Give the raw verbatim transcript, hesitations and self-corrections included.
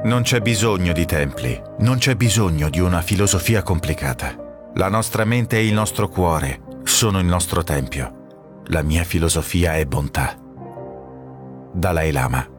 Non c'è bisogno di templi, non c'è bisogno di una filosofia complicata. La nostra mente e il nostro cuore sono il nostro tempio. La mia filosofia è bontà. Dalai Lama.